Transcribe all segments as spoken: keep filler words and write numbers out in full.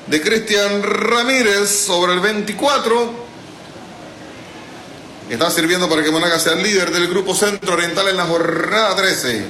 de Cristian Ramírez sobre el veinticuatro. Está sirviendo para que Monagas sea el líder del grupo Centro Oriental en la jornada trece.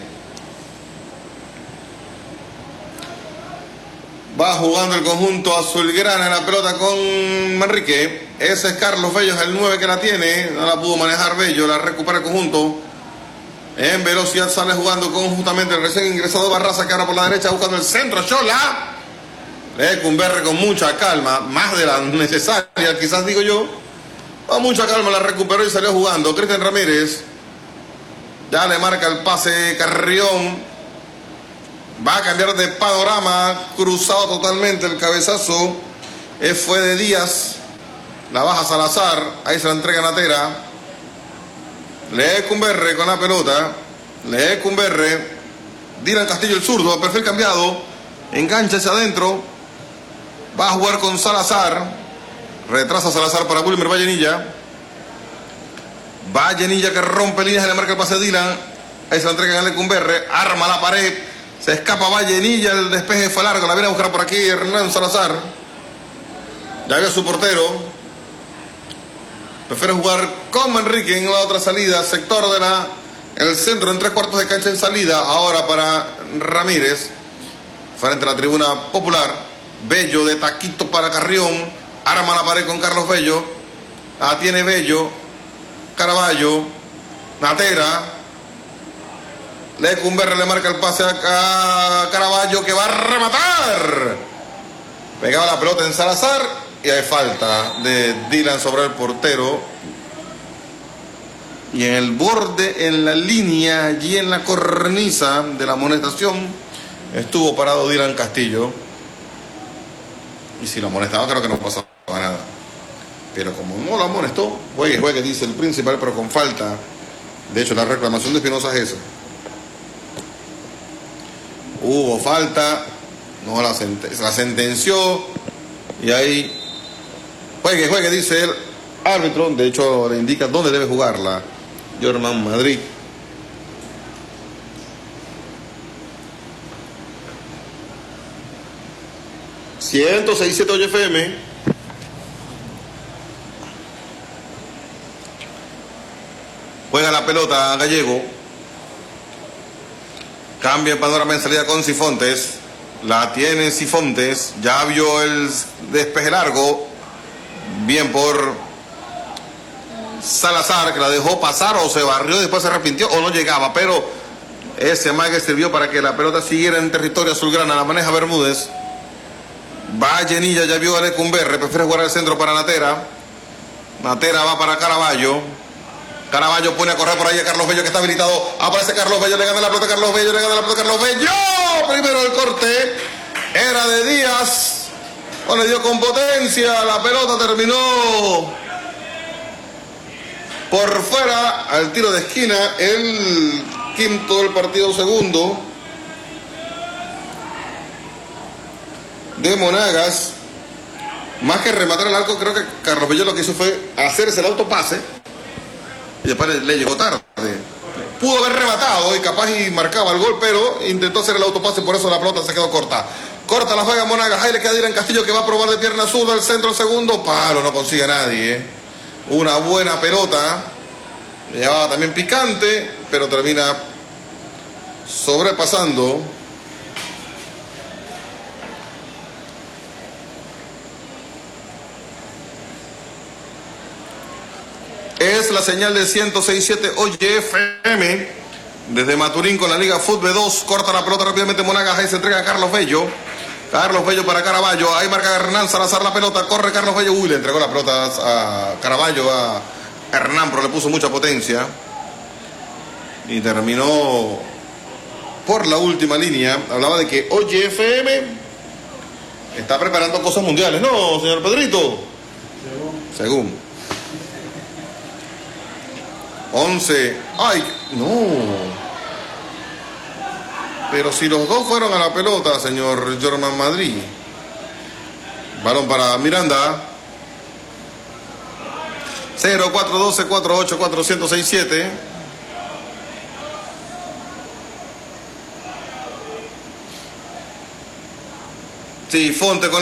Va jugando el conjunto azulgrana en la pelota con Manrique. Ese es Carlos Bello, es el nueve que la tiene. No la pudo manejar Bello, la recupera el conjunto. En velocidad sale jugando con justamente el recién ingresado Barraza, que ahora por la derecha buscando el centro. Chola. Lecumberri con mucha calma, más de la necesaria, quizás digo yo. Con mucha calma la recuperó y salió jugando. Cristian Ramírez. Ya le marca el pase Carrión. Va a cambiar de panorama, cruzado totalmente el cabezazo. Eh, fue de Díaz. La baja Salazar. Ahí se la entrega Natera. Lecumberri con la pelota. Lecumberri. Dylan Castillo el zurdo, a perfil cambiado. Engancha hacia adentro. Va a jugar con Salazar. Retrasa Salazar para Wilmer Vallenilla. Vallenilla que rompe líneas y le marca el pase a Dylan. Ahí se la entrega a Lecumberri. Arma la pared. Se escapa Vallenilla, el despeje fue largo, la viene a buscar por aquí Hernán Salazar. Ya vio a su portero. Prefiere jugar con Manrique en la otra salida, sector de la, el centro en tres cuartos de cancha en salida. Ahora para Ramírez, frente a la tribuna popular. Bello de taquito para Carrión. Arma la pared con Carlos Bello. La tiene Bello. Caraballo. Natera. Lecumberri le marca el pase a Caraballo, que va a rematar. Pegaba la pelota en Salazar y hay falta de Dylan sobre el portero. Y en el borde, en la línea, allí en la cornisa de la amonestación, estuvo parado Dylan Castillo. Y si lo amonestaba, creo que no pasaba nada. Pero como no lo amonestó, juegue, juegue, dice el principal, pero con falta. De hecho, la reclamación de Espinosa es esa. Hubo falta, no la, senten la sentenció y ahí juegue, juegue, dice el árbitro. De hecho, le indica dónde debe jugarla Jorman Madrid. ciento seis punto siete F M. Juega la pelota Gallego. Cambia el panorama en salida con Cifontes. La tiene Cifontes. Ya vio el despeje largo. Bien por Salazar, que la dejó pasar o se barrió y después se arrepintió o no llegaba. Pero ese amague sirvió para que la pelota siguiera en territorio azulgrana. La maneja Bermúdez. Vallenilla ya vio a Lecumberri. Prefiere jugar al centro para Natera. Natera va para Caraballo. Caraballo pone a correr por ahí a Carlos Bello, que está habilitado. Aparece Carlos Bello, le gana la pelota a Carlos Bello, le gana la pelota a Carlos Bello. Primero el corte. Era de Díaz. No le dio con potencia. La pelota terminó por fuera al tiro de esquina. El quinto del partido, segundo de Monagas. Más que rematar el arco, creo que Carlos Bello lo que hizo fue hacerse el autopase. Y después le, le llegó tarde. Pudo haber rematado y capaz y marcaba el gol, pero intentó hacer el autopase y por eso la pelota se quedó corta. Corta la juega Monagas. Ahí le queda Dylan Castillo, que va a probar de pierna zurda al centro, el segundo. Palo, no consigue a nadie. ¿eh? Una buena pelota. Llevaba también picante, pero termina sobrepasando. Es la señal de ciento seis punto siete O Y F M. Desde Maturín con la Liga Fútbol dos. Corta la pelota rápidamente Monagas. Ahí se entrega a Carlos Bello. Carlos Bello para Caraballo. Ahí marca Hernán Salazar la pelota. Corre Carlos Bello. Uy, le entregó la pelota a Caraballo, a Hernán, pero le puso mucha potencia. Y terminó por la última línea. Hablaba de que O Y F M está preparando cosas mundiales. ¿No, señor Pedrito? Según. Según. once. Ay, no. Pero si los dos fueron a la pelota, señor Jorman Madrid. Balón para Miranda. cero cuatro uno dos cuatro ocho cuatro cero seis siete. Sí, Fonte con